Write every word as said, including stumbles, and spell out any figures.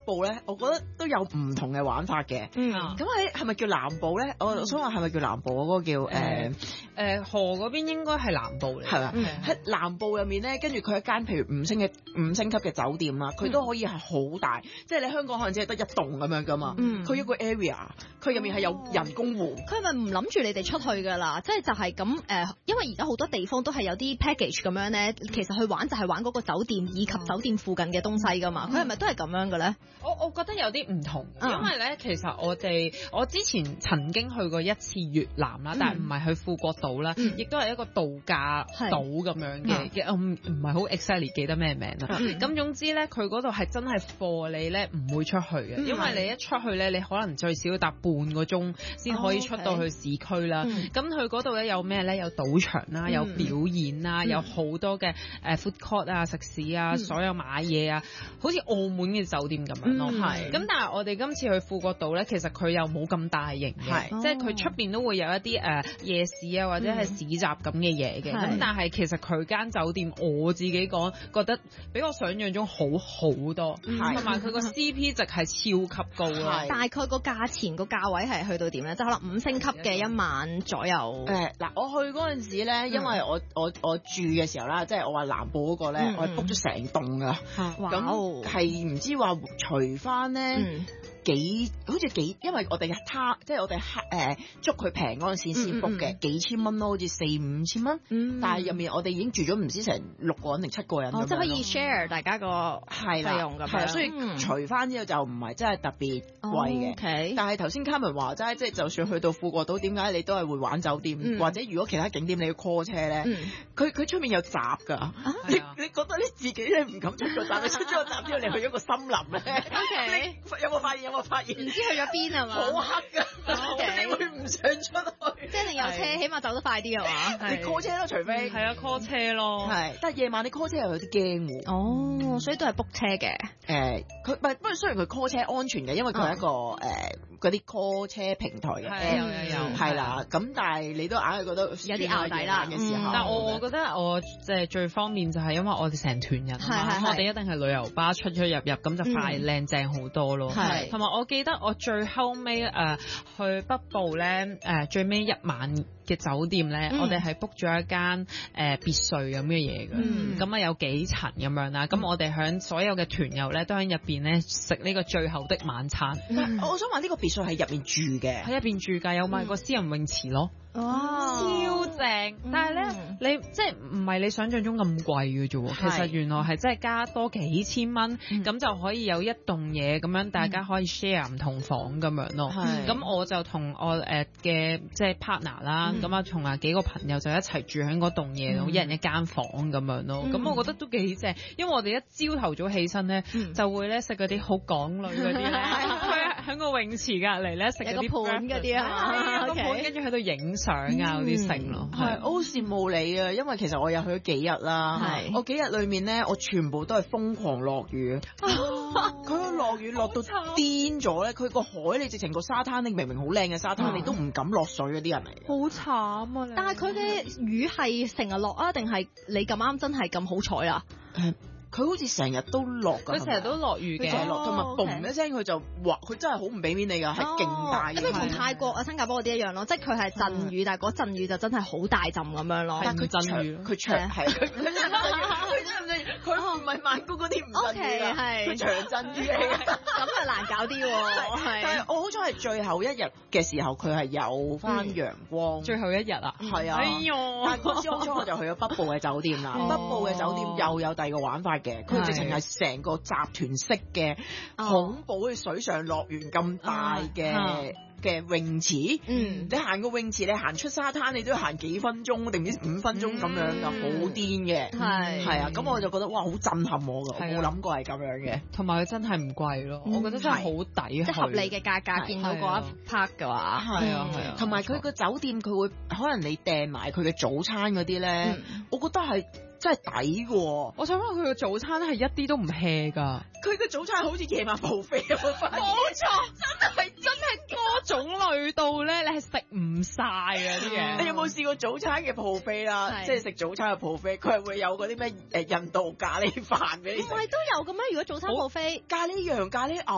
部咧，我覺得都有唔同嘅玩法嘅。 嗯， 咁喺係咪叫南部咧？我我想話係咪叫南部嗰個叫誒誒河嗰邊應該係南部嚟， 係啦。喺南部入面咧，跟住佢一間譬如五星嘅五星級嘅酒店啦，佢都可以係好大，即係你香港可能只係得一棟咁樣噶嘛。佢一個 area，佢入面係有人工湖。 佢係咪唔諗住你哋出去㗎啦？即係就係咁誒，因為而家好多地方都係有啲 package 咁樣咧，其實去玩就係玩嗰個酒店以及酒店附近嘅東西㗎嘛。佢係咪都係咁樣嘅咧？ 我我覺得有啲唔同，因為咧其實我哋我之前曾經去過一次越南啦，但係唔係去富國島啦，亦都係一個度假島咁樣嘅嘅，唔唔係好 exactly 記得咩名啦。咁總之咧，佢嗰度係真係貨你咧唔會出去嘅，因為你一出去咧，你可能最少要搭半個鐘先可以出到去市區啦。咁佢嗰度咧有咩咧？有賭場啦，有表演啦，有好多嘅誒 food court 啊、食肆啊，所有買嘢啊，好似澳門嘅酒店咁樣咯。係。咁但係我哋今次去富國島咧，其實佢又冇咁大型嘅，即係佢出邊都會有一啲誒夜市啊，或者係市集咁嘅嘢嘅。咁但係其實佢間酒店我自己講覺得比我想象中好好多，同埋佢個 C P 值係超級高咯。 大概個價錢個價位係去到點咧？即係可能五星級嘅一晚左右。 誒嗱，我去嗰陣時咧，因為我我我住嘅時候啦，即係我話南部嗰個咧，我係 book 咗成棟噶，咁係唔知話除翻咧。幾好似幾，因為我哋他即係我哋誒捉佢平嗰陣時先 book 嘅，幾千蚊咯，好似四五千蚊。但係入面我哋已經住咗唔知成六個人定七個人咁樣。 即係可以 share 大家個費用咁樣。 係，所以除翻之後就唔係真係特別貴嘅。但係頭先 Carmen 話齋，即係就算去到富國島，點解你都係會玩酒店，或者如果其他景點你要 call 車咧？佢佢出面有閘㗎。你你覺得你自己咧唔敢出個閘，你出咗個閘之後，你去咗個森林咧？你有冇發現？我發現唔知去咗邊係嘛？ 好黑㗎，你會唔想出去？ 即係你有車，起碼走得快啲係嘛？ 你 call 車咯，除非係啊 call 車咯。 係，但係夜晚你 call 車又有啲驚喎。 哦，所以都係 book 車嘅。 誒，佢唔係，不過雖然佢 call 車安全嘅，因為佢係一個誒嗰啲 call 車平台嘅。 係有有有。 係啦，咁但係你都硬係覺得有啲淆底啦嘅時候。 但係我我覺得我即係最方便就係因為我哋成團人啊，我哋一定係旅遊巴出出入入，咁就快靚正好多咯。係，同埋我記得我最後尾誒、呃、去北部咧誒、呃、最尾一晚嘅酒店咧，嗯、我哋係 book 咗一間誒、呃、別墅咁嘅嘢嘅，咁啊、嗯、有幾層咁樣啦，咁、嗯、我哋響所有嘅團友咧都喺入邊咧食呢個最後的晚餐。 嗯、我想話呢個別墅係入邊住嘅， 喺入邊住㗎，有埋個私人泳池咯。 哇， 超正！嗯、但係咧，你即係唔係你想象中咁貴嘅啫喎？其實原來係真係加多幾千蚊，咁、嗯、就可以有一棟嘢咁樣，大家可以 share 唔同房咁樣咯。咁、嗯、我就同我誒嘅即係 partner 啦，咁啊同啊幾個朋友就一齊住喺嗰棟嘢度，嗯、一人一間房咁樣咯。咁、嗯、我覺得都幾正，因為我哋一朝頭早起身咧，嗯、就會咧食嗰啲好港女嗰啲咧，喺個泳池隔離咧食嗰啲盤嗰啲啊， 個盤跟住喺度影相啊嗰啲成咯， 係我好羨慕你啊！因為其實我又去咗幾日啦，我幾日裏面咧，我全部都係瘋狂落雨，佢個落雨落到癲咗咧，佢個海你直情個沙灘，你明明好靚嘅沙灘，你都唔敢落水嗰啲人嚟， 好慘啊！但係佢嘅雨係成日落啊，定係你咁啱真係咁好彩啊？ 佢好似成日都落㗎， 佢成日都落雨嘅， 同埋嘣一聲佢就滑，佢真係好唔俾面你㗎，係勁大嘅。 咁你同泰國啊、新加坡嗰啲一樣咯，即係佢係陣雨，但係嗰陣雨就真係好大陣咁樣咯。 但係佢陣雨，佢長係佢佢陣雨，佢唔係曼谷嗰啲唔陣雨啊，佢長陣雨嚟嘅， 咁係難搞啲喎。 但係我好彩係最後一日嘅時候，佢係有翻陽光。 最後一日啊， 係啊， 哎呦！ 但係嗰時好彩我就去咗北部嘅酒店啦，北部嘅酒店又有第二個玩法。嘅，佢直情係成個集團式嘅恐怖，好似水上樂園咁大嘅嘅泳池。嗯，你行個泳池，你行出沙灘，你都要行幾分鐘定唔知五分鐘咁樣噶，好癲嘅。係係啊，咁我就覺得哇，好震撼我噶，我冇諗過係咁樣嘅。 同埋佢真係唔貴咯，我覺得真係好抵， 即係合理嘅價格。見到嗰一 part 嘅話， 係啊係啊，同埋佢個酒店佢會可能你訂埋佢嘅早餐嗰啲咧，我覺得係。真係抵嘅， 我想話佢嘅早餐係一啲都唔 hea 㗎。 佢嘅早餐好似夜晚 buffet 咁， 冇錯，真係真係多種類到咧，你係食唔晒嘅啲嘢。 你有冇試過早餐嘅 buffet 啦？即係食早餐嘅 buffet，佢係會有嗰啲咩誒印度咖喱飯俾你食。 唔係都有嘅咩？如果早餐 buffet 咖喱羊、咖喱牛